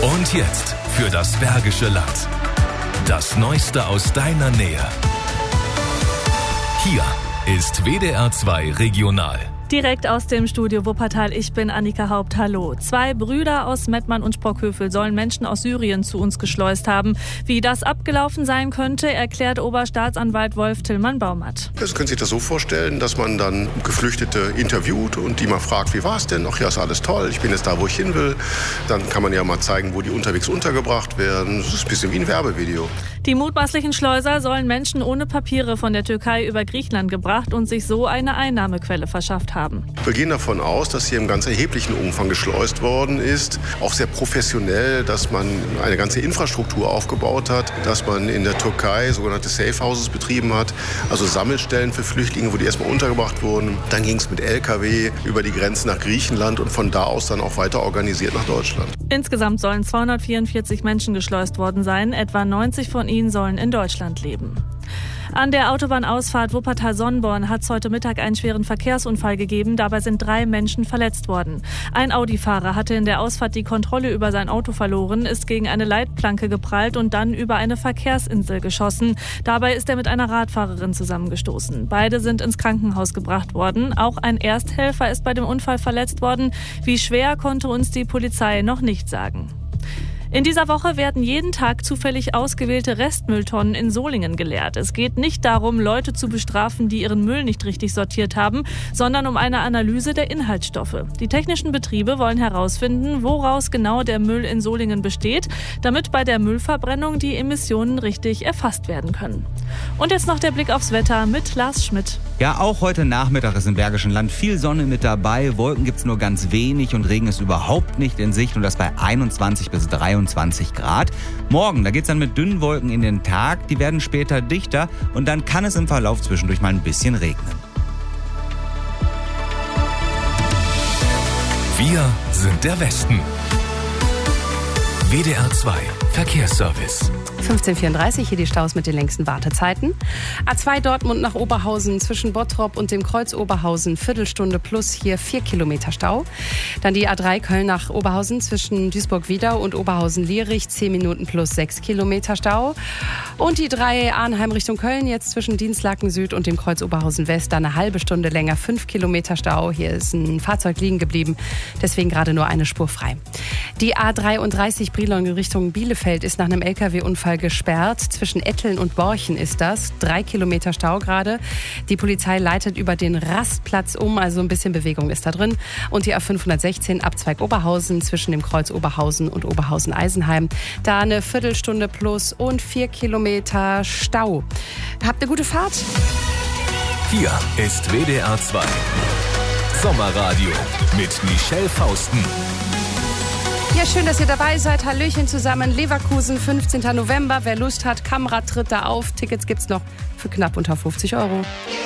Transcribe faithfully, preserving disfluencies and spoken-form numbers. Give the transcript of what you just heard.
Und jetzt für das Bergische Land. Das Neueste aus deiner Nähe. Hier ist W D R zwei Regional. Direkt aus dem Studio Wuppertal, ich bin Annika Haupt, hallo. Zwei Brüder aus Mettmann und Sprockhövel sollen Menschen aus Syrien zu uns geschleust haben. Wie das abgelaufen sein könnte, erklärt Oberstaatsanwalt Wolf Tillmann-Baumert. Sie können sich das so vorstellen, dass man dann Geflüchtete interviewt und die mal fragt, wie war es denn? Ach ja, ist alles toll, ich bin jetzt da, wo ich hin will. Dann kann man ja mal zeigen, wo die unterwegs untergebracht werden. Das ist ein bisschen wie ein Werbevideo. Die mutmaßlichen Schleuser sollen Menschen ohne Papiere von der Türkei über Griechenland gebracht und sich so eine Einnahmequelle verschafft haben. Wir gehen davon aus, dass hier im ganz erheblichen Umfang geschleust worden ist. Auch sehr professionell, dass man eine ganze Infrastruktur aufgebaut hat, dass man in der Türkei sogenannte Safe Houses betrieben hat, also Sammelstellen für Flüchtlinge, wo die erstmal untergebracht wurden. Dann ging es mit L K W über die Grenze nach Griechenland und von da aus dann auch weiter organisiert nach Deutschland. Insgesamt sollen zweihundertvierundvierzig Menschen geschleust worden sein. Etwa neunzig von ihnen sollen in Deutschland leben. An der Autobahnausfahrt Wuppertal-Sonnenborn hat es heute Mittag einen schweren Verkehrsunfall gegeben. Dabei sind drei Menschen verletzt worden. Ein Audi-Fahrer hatte in der Ausfahrt die Kontrolle über sein Auto verloren, ist gegen eine Leitplanke geprallt und dann über eine Verkehrsinsel geschossen. Dabei ist er mit einer Radfahrerin zusammengestoßen. Beide sind ins Krankenhaus gebracht worden. Auch ein Ersthelfer ist bei dem Unfall verletzt worden. Wie schwer, konnte uns die Polizei noch nicht sagen. In dieser Woche werden jeden Tag zufällig ausgewählte Restmülltonnen in Solingen geleert. Es geht nicht darum, Leute zu bestrafen, die ihren Müll nicht richtig sortiert haben, sondern um eine Analyse der Inhaltsstoffe. Die technischen Betriebe wollen herausfinden, woraus genau der Müll in Solingen besteht, damit bei der Müllverbrennung die Emissionen richtig erfasst werden können. Und jetzt noch der Blick aufs Wetter mit Lars Schmidt. Ja, auch heute Nachmittag ist im Bergischen Land viel Sonne mit dabei. Wolken gibt's nur ganz wenig und Regen ist überhaupt nicht in Sicht und das bei einundzwanzig bis dreiundzwanzig Grad. Morgen, da geht's dann mit dünnen Wolken in den Tag. Die werden später dichter und dann kann es im Verlauf zwischendurch mal ein bisschen regnen. Wir sind der Westen. W D R zwei Verkehrsservice. fünfzehn Uhr vierunddreißig, hier die Staus mit den längsten Wartezeiten. A zwei Dortmund nach Oberhausen zwischen Bottrop und dem Kreuz Oberhausen, Viertelstunde plus, hier vier Kilometer Stau. Dann die A drei Köln nach Oberhausen zwischen Duisburg-Wiedau und Oberhausen-Lierich, zehn Minuten plus sechs Kilometer Stau. Und die drei Arnheim Richtung Köln, jetzt zwischen Dienstlaken Süd und dem Kreuz Oberhausen West, dann eine halbe Stunde länger, fünf Kilometer Stau. Hier ist ein Fahrzeug liegen geblieben, deswegen gerade nur eine Spur frei. Die A dreiunddreißig Brilon Richtung Bielefeld ist nach einem L K W-Unfall gesperrt. Zwischen Etteln und Borchen ist das. Drei Kilometer Stau gerade. Die Polizei leitet über den Rastplatz um, also ein bisschen Bewegung ist da drin. Und die A fünfhundertsechzehn Abzweig Oberhausen zwischen dem Kreuz Oberhausen und Oberhausen-Eisenheim. Da eine Viertelstunde plus und vier Kilometer Stau. Habt eine gute Fahrt. Hier ist W D R zwei Sommerradio mit Michelle Fausten. Ja, schön, dass ihr dabei seid. Hallöchen zusammen. Leverkusen, fünfzehnten November. Wer Lust hat, Kamera tritt da auf. Tickets gibt's noch für knapp unter fünfzig Euro.